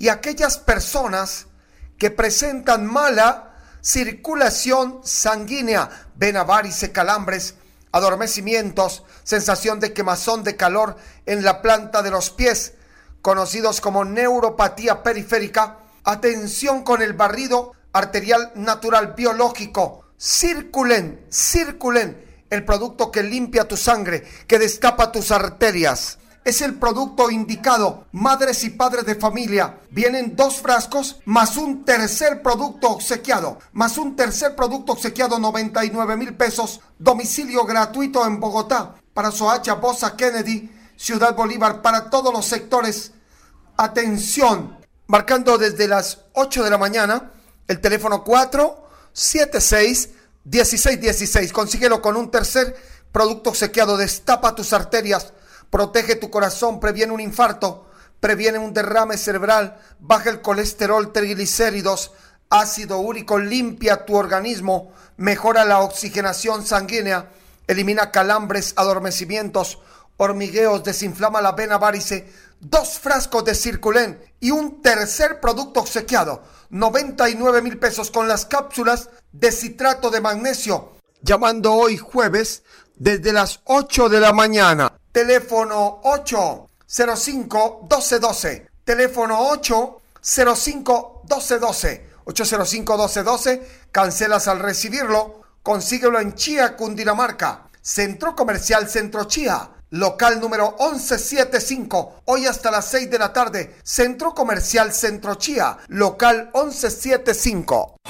y aquellas personas que presentan mala circulación sanguínea, vena, varice, calambres, adormecimientos, sensación de quemazón, de calor en la planta de los pies, conocidos como neuropatía periférica. Atención con el barrido arterial natural biológico. Circulen, el producto que limpia tu sangre, que destapa tus arterias. Es el producto indicado. Madres y padres de familia, vienen 2 frascos más un tercer producto obsequiado. 99,000 pesos. Domicilio gratuito en Bogotá, para Soacha, Bosa, Kennedy, Ciudad Bolívar, para todos los sectores. Atención, marcando desde las 8 de la mañana, el teléfono 476-1616. Consíguelo con un tercer producto obsequiado. Destapa tus arterias, protege tu corazón, previene un infarto, previene un derrame cerebral, baja el colesterol, triglicéridos, ácido úrico, limpia tu organismo, mejora la oxigenación sanguínea, elimina calambres, adormecimientos, hormigueos, desinflama la vena varice. 2 frascos de Circulen y un tercer producto obsequiado. 99,000 pesos con las cápsulas de citrato de magnesio. Llamando hoy jueves desde las 8 de la mañana. Teléfono 805-1212. Teléfono 805-1212. 805-1212. Cancelas al recibirlo. Consíguelo en Chía, Cundinamarca. Centro Comercial Centro Chía. Local número 1175. Hoy hasta las 6 de la tarde. Centro Comercial Centro Chía. Local 1175.